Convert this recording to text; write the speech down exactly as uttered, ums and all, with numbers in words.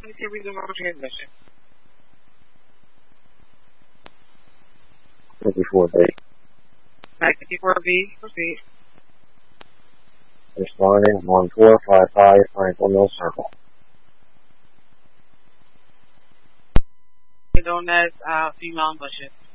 can resume our transmission. fifty-four B. fifty-four B, proceed. Responding one four five five Franklin Mill Circle. Doing that, uh, female bushes.